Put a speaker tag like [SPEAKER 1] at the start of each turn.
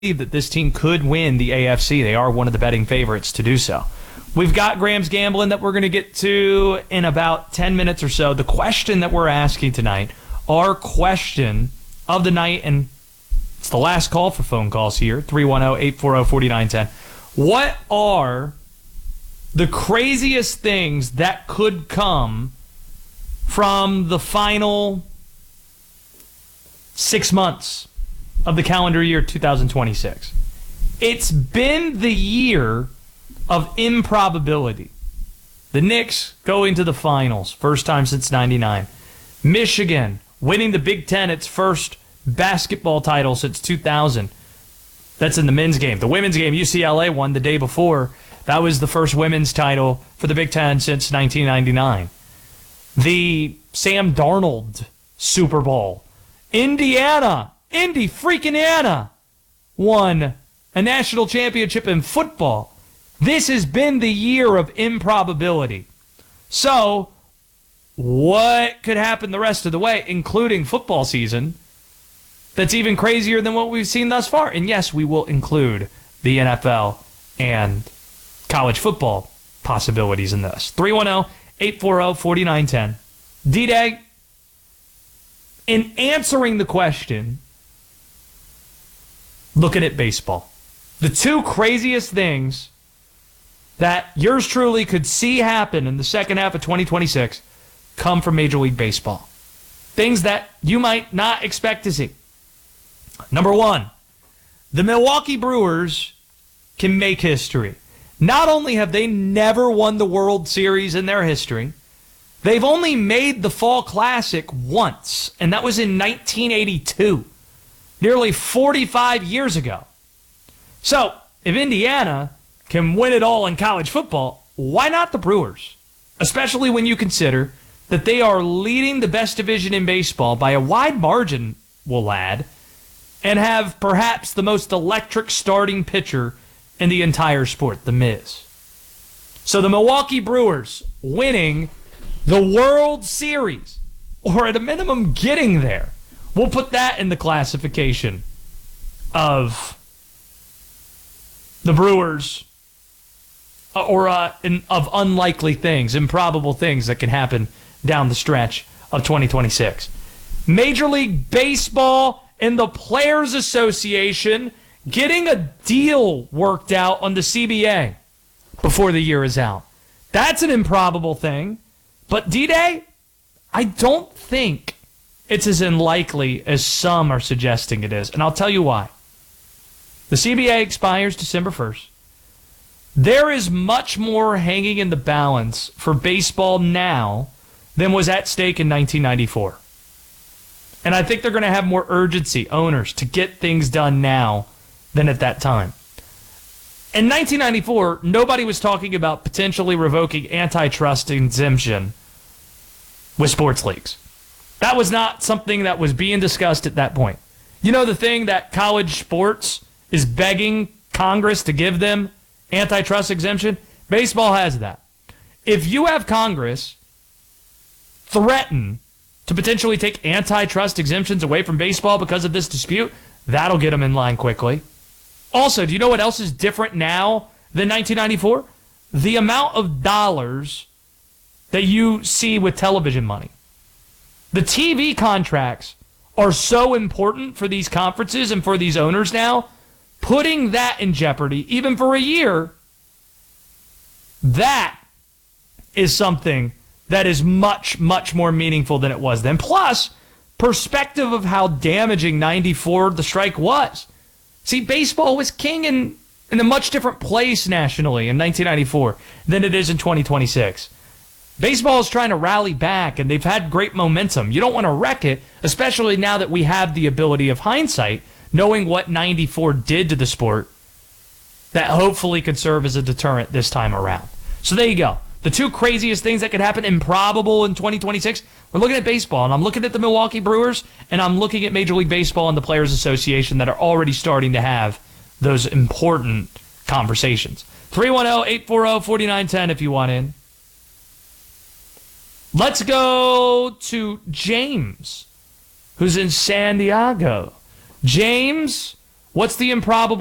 [SPEAKER 1] that this team could win the AFC. They are one of the betting favorites to do so. We've got Graham's Gambling that we're going to get to in about 10 minutes or so. The question that we're asking tonight, our question of the night, and it's the last call for phone calls here, 310-840-4910. What are the craziest things that could come from the final 6 months of the calendar year 2026? It's been the year of improbability. The Knicks going to the finals, first time since 99. Michigan winning the Big Ten, its first basketball title since 2000. That's in the men's game. The women's game, UCLA won the day before. That was the first women's title for the Big Ten since 1999. The Sam Darnold Super Bowl. Indy freaking Anna won a national championship in football. This has been the year of improbability. So, what could happen the rest of the way, including football season, that's even crazier than what we've seen thus far? And yes, we will include the NFL and college football possibilities in this. 310-840-4910. D-Day, in answering the question, looking at baseball, the two craziest things that yours truly could see happen in the second half of 2026 come from Major League Baseball. Things that you might not expect to see. Number one, the Milwaukee Brewers can make history. Not only have they never won the World Series in their history, they've only made the Fall Classic once, and that was in 1982, nearly 45 years ago. So, if Indiana can win it all in college football, why not the Brewers? Especially when you consider that they are leading the best division in baseball by a wide margin, we'll add, and have perhaps the most electric starting pitcher in the entire sport, The Miz. So the Milwaukee Brewers winning the World Series, or at a minimum getting there, we'll put that in the classification of the Brewers, of unlikely things, improbable things that can happen down the stretch of 2026. Major League Baseball and the Players Association getting a deal worked out on the CBA before the year is out. That's an improbable thing. But D-Day, I don't think it's as unlikely as some are suggesting it is. And I'll tell you why. The CBA expires December 1st. There is much more hanging in the balance for baseball now than was at stake in 1994. And I think they're going to have more urgency, owners, to get things done now than at that time. In 1994, nobody was talking about potentially revoking antitrust exemption with sports leagues. That was not something that was being discussed at that point. You know the thing that college sports is begging Congress to give them antitrust exemption? Baseball has that. If you have Congress threaten to potentially take antitrust exemptions away from baseball because of this dispute, that'll get them in line quickly. Also, do you know what else is different now than 1994? The amount of dollars that you see with television money. The TV contracts are so important for these conferences and for these owners now. Putting that in jeopardy, even for a year, that is something that is much, much more meaningful than it was then. Plus, perspective of how damaging 94 the strike was. See, baseball was king in a much different place nationally in 1994 than it is in 2026. Baseball is trying to rally back, and they've had great momentum. You don't want to wreck it, especially now that we have the ability of hindsight, knowing what 94 did to the sport, that hopefully could serve as a deterrent this time around. So there you go. The two craziest things that could happen, improbable in 2026, we're looking at baseball, and I'm looking at the Milwaukee Brewers, and I'm looking at Major League Baseball and the Players Association that are already starting to have those important conversations. 310-840-4910 if you want in. Let's go to James, who's in San Diego. James, What's the improbable